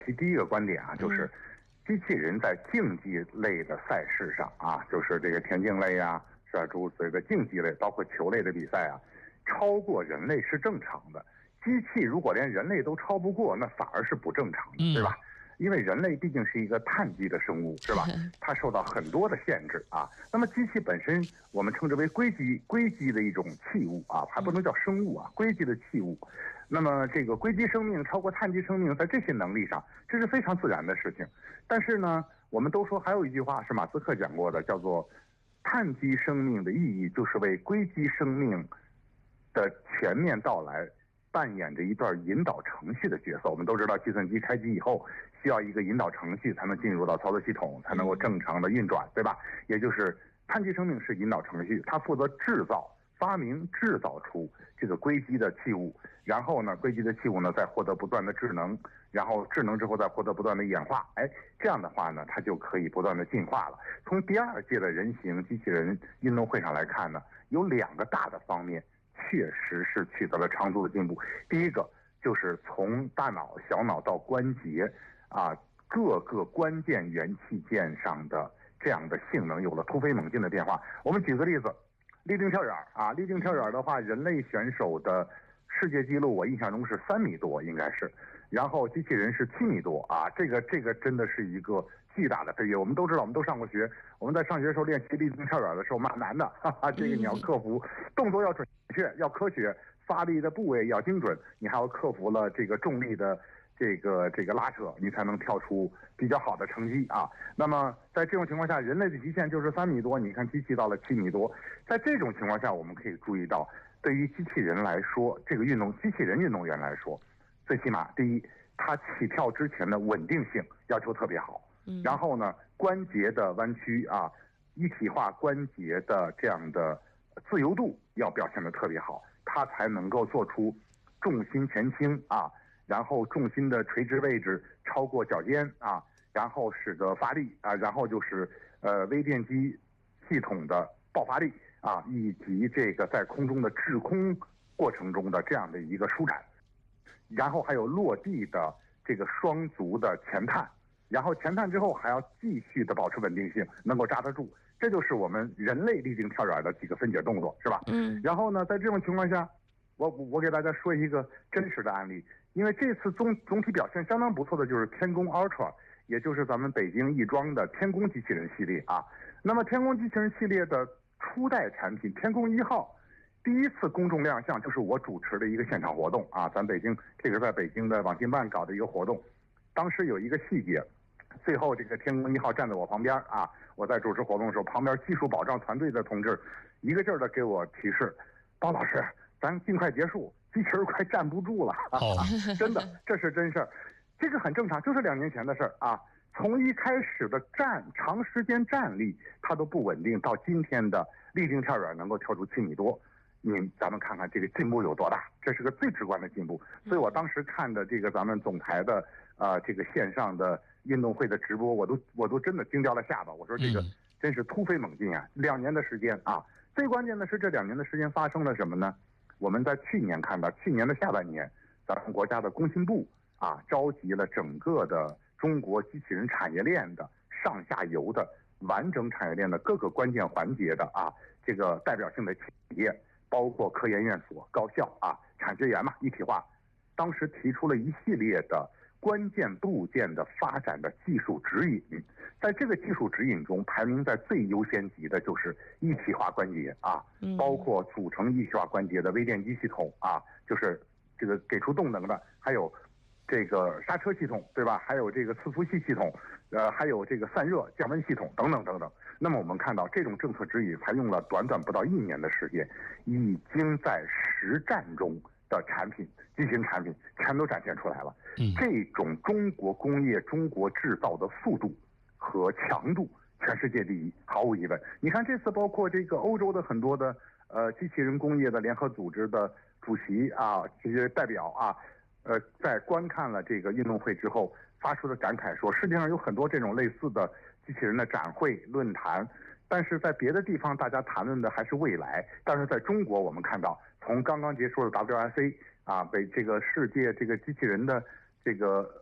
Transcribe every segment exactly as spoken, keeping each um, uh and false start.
其第一个观点啊，就是机器人在竞技类的赛事上啊，就是这个田径类啊，是吧？诸如此类的竞技类，包括球类的比赛啊，超过人类是正常的。机器如果连人类都超不过，那反而是不正常的，对吧？因为人类毕竟是一个碳基的生物，是吧？它受到很多的限制啊。那么机器本身，我们称之为硅基，硅基的一种器物啊，还不能叫生物啊，硅基的器物。那么这个硅基生命超过碳基生命，在这些能力上，这是非常自然的事情。但是呢，我们都说还有一句话是马斯克讲过的，叫做碳基生命的意义就是为硅基生命的全面到来扮演着一段引导程序的角色。我们都知道，计算机开机以后需要一个引导程序才能进入到操作系统，才能够正常的运转，对吧？也就是碳基生命是引导程序，它负责制造、发明、制造出这个硅基的器物，然后呢，硅基的器物呢再获得不断的智能，然后智能之后再获得不断的演化，哎，这样的话呢，它就可以不断的进化了。从第二届的人形机器人运动会上来看呢，有两个大的方面确实是取得了长足的进步。第一个就是从大脑、小脑到关节啊，各个关键元器件上的这样的性能有了突飞猛进的变化。我们举个例子，立定跳远啊，立定跳远的话，人类选手的世界纪录我印象中是三米多，应该是，然后机器人是七米多啊，这个这个真的是一个巨大的飞跃。我们都知道，我们都上过学，我们在上学的时候练习立定跳远的时候蛮难的，哈哈，这个你要克服动作要准确，要科学，发力的部位要精准，你还要克服了这个重力的这个这个拉扯，你才能跳出比较好的成绩啊。那么在这种情况下，人类的极限就是三米多，你看机器到了七米多。在这种情况下，我们可以注意到，对于机器人来说，这个运动机器人运动员来说，最起码第一，它起跳之前的稳定性要求特别好，然后呢，关节的弯曲啊，一体化关节的这样的自由度要表现得特别好，它才能够做出重心前倾啊，然后重心的垂直位置超过脚尖啊，然后使得发力啊，然后就是呃微电机系统的爆发力啊，以及这个在空中的滞空过程中的这样的一个舒展，然后还有落地的这个双足的前探，然后前探之后还要继续的保持稳定性，能够扎得住。这就是我们人类立定跳远的几个分解动作，是吧？嗯。然后呢，在这种情况下，我我给大家说一个真实的案例，因为这次总总体表现相当不错的就是天宫 Ultra， 也就是咱们北京亦庄的天宫机器人系列啊。那么天宫机器人系列的初代产品天宫一号，第一次公众亮相就是我主持的一个现场活动啊，咱北京这个在北京的网信办搞的一个活动，当时有一个细节。最后，这个天宫一号站在我旁边啊，我在主持活动的时候，旁边技术保障团队的同志一个劲儿的给我提示：“包老师，咱尽快结束，机器人快站不住了。”哦，真的，这是真事儿，这个很正常，就是两年前的事儿啊。从一开始的站长时间站立，它都不稳定，到今天的立定跳远能够跳出七米多。你咱们看看这个进步有多大，这是个最直观的进步。所以我当时看的这个咱们总台的呃这个线上的运动会的直播，我都我都真的惊掉了下巴。我说这个真是突飞猛进啊！两年的时间啊，最关键的是这两年的时间发生了什么呢？我们在去年看到，去年的下半年，咱们国家的工信部啊召集了整个的中国机器人产业链的上下游的完整产业链的各个关键环节的啊这个代表性的企业。包括科研院所、高校啊、产学研嘛，一体化，当时提出了一系列的关键部件的发展的技术指引，在这个技术指引中，排名在最优先级的就是一体化关节啊，包括组成一体化关节的微电机系统啊，就是这个给出动能的，还有这个刹车系统，对吧？还有这个伺服器系统，呃，还有这个散热降温系统等等等等。那么我们看到这种政策指引才用了短短不到一年的时间，已经在实战中的产品、机器人产品全都展现出来了。嗯，这种中国工业、中国制造的速度和强度，全世界第一，毫无疑问。你看这次包括这个欧洲的很多的呃机器人工业的联合组织的主席啊，这些代表啊。呃，在观看了这个运动会之后，发出的感慨说，世界上有很多这种类似的机器人的展会论坛，但是在别的地方大家谈论的还是未来，但是在中国我们看到，从刚刚结束的 W R C 啊，被这个世界这个机器人的这个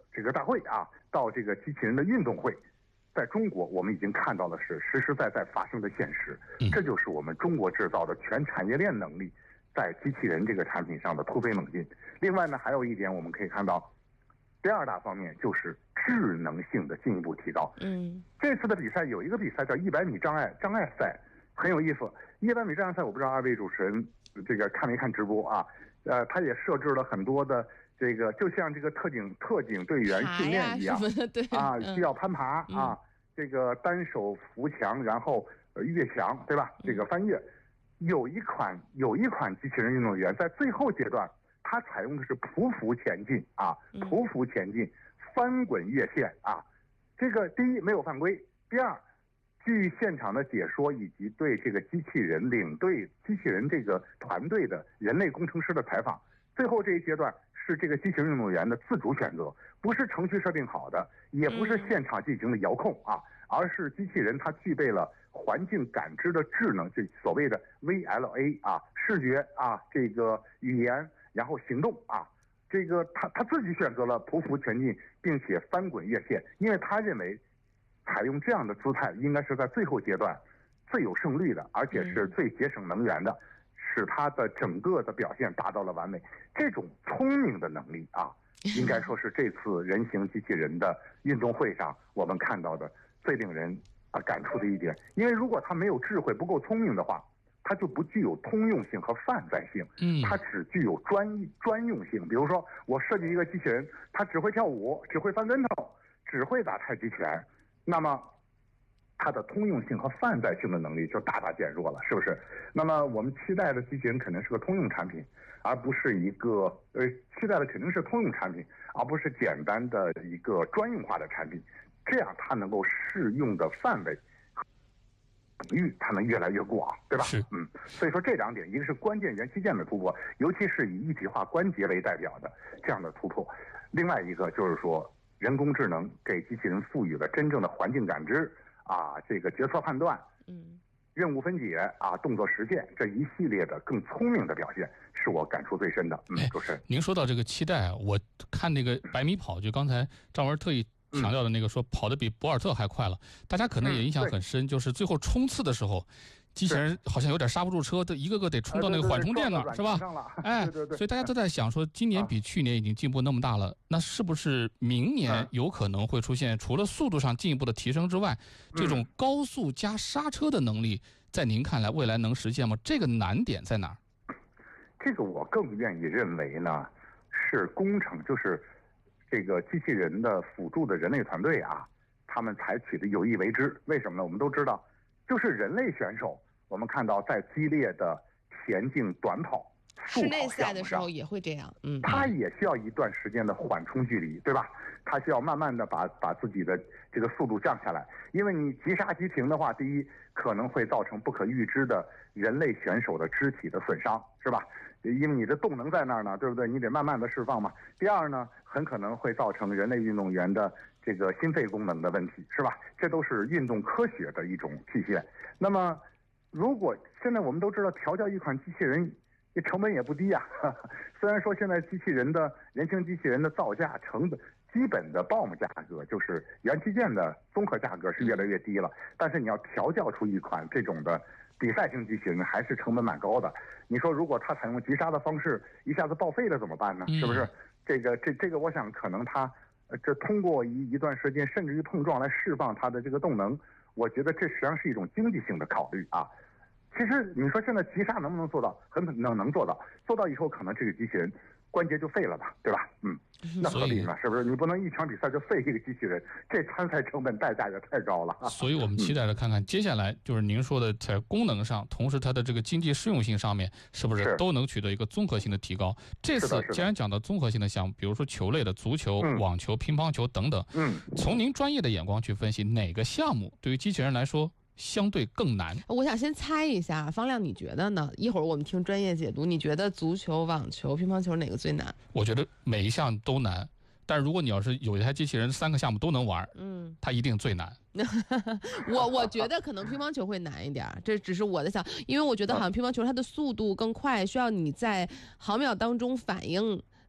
这个大会啊，到这个机器人的运动会，在中国我们已经看到的是实实在在发生的现实，这就是我们中国制造的全产业链能力在机器人这个产品上的突飞猛进。另外呢，还有一点我们可以看到，第二大方面就是智能性的进一步提高。嗯，这次的比赛有一个比赛叫一百米障碍障碍赛，很有意思。一百米障碍赛，我不知道二位主持人这个看没看直播啊？呃，他也设置了很多的这个，就像这个特警特警队员训练一样， 对啊，需要攀爬、嗯、啊，这个单手扶墙，然后越墙，对吧？这个翻越。有一款有一款机器人运动员在最后阶段，他采用的是匍匐前进啊，匍匐前进，翻滚越线啊。这个第一没有犯规，第二，据现场的解说以及对这个机器人领队机器人这个团队的人类工程师的采访，最后这一阶段是这个机器人运动员的自主选择，不是程序设定好的，也不是现场进行的遥控啊，而是机器人它具备了环境感知的智能，就所谓的 V L A 啊，视觉啊，这个语言，然后行动啊，这个他他自己选择了匍匐前进，并且翻滚越线，因为他认为采用这样的姿态应该是在最后阶段最有胜率的，而且是最节省能源的，使他的整个的表现达到了完美。这种聪明的能力啊，应该说是这次人形机器人的运动会上我们看到的最令人啊感触的一点。因为如果他没有智慧，不够聪明的话，它就不具有通用性和泛在性，嗯，它只具有专专用性。比如说，我设计一个机器人，它只会跳舞，只会翻跟头，只会打太极拳，那么它的通用性和泛在性的能力就大大减弱了，是不是？那么我们期待的机器人肯定是个通用产品，而不是一个呃，期待的肯定是通用产品，而不是简单的一个专用化的产品，这样它能够适用的范围领域它能越来越广，对吧？ 是， 嗯，所以说这两点，一个是关键元器件的突破，尤其是以一体化关节为代表的这样的突破；另外一个就是说，人工智能给机器人赋予了真正的环境感知啊，这个决策判断，嗯，任务分解啊，动作实现这一系列的更聪明的表现，是我感触最深的。嗯，主持人， 您说到这个期待，我看那个百米跑，就刚才张文特意强调的那个说跑得比博尔特还快了，大家可能也印象很深，就是最后冲刺的时候，机器人好像有点刹不住车，都一个个得冲到那个缓冲垫那儿，是吧？哎，所以大家都在想说，今年比去年已经进步那么大了，那是不是明年有可能会出现除了速度上进一步的提升之外，这种高速加刹车的能力，在您看来未来能实现吗？这个难点在哪儿？ 这个我更愿意认为呢，是工程，就是这个机器人的辅助的人类团队啊，他们采取的有意为之。为什么呢？我们都知道，就是人类选手，我们看到在激烈的田径短跑、 室内赛的时候也会这样，嗯， 他也需要一段时间的缓冲距离，对吧？他需要慢慢的把把自己的这个速度降下来，因为你急刹急停的话，第一可能会造成不可预知的人类选手的肢体的损伤，是吧？因为你的动能在那儿呢，对不对？你得慢慢的释放嘛。第二呢，很可能会造成人类运动员的这个心肺功能的问题，是吧？这都是运动科学的一种体现。那么，如果现在我们都知道调教一款机器人，这成本也不低呀、啊。虽然说现在机器人的人形机器人的造价成本，基本的 B O M 价格就是元器件的综合价格是越来越低了，但是你要调教出一款这种的比赛型机器人，还是成本蛮高的。你说如果它采用急刹的方式一下子报废了怎么办呢？是不是？这个这这个我想可能它呃这通过一一段时间甚至于碰撞来释放它的这个动能，我觉得这实际上是一种经济性的考虑啊。其实你说现在急刹能不能做到？很能能做到，做到以后可能这个机器人关节就废了吧，对吧？嗯，那合理嘛？是不是？你不能一场比赛就废一个机器人，这参赛成本代价也太高了。 所以我们期待着看看接下来就是您说的在功能上，同时它的这个经济适用性上面，是不是都能取得一个综合性的提高？这次既然讲到综合性的项目，比如说球类的足球、 嗯、 网球、乒乓球等等， 嗯， 从您专业的眼光去分析，哪个项目对于机器人来说相对更难？ 我想先猜一下，方亮你觉得呢？一会儿我们听专业解读，你觉得足球、网球、乒乓球哪个最难？ 我觉得每一项都难，但是如果你要是有一台机器人三个项目都能玩，嗯，它一定最难。 我我觉得可能乒乓球会难一点，这只是我的想，因为我觉得好像乒乓球它的速度更快，需要你在毫秒当中反应。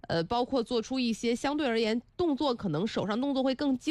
呃，包括做出一些相对而言动作可能手上动作会更精。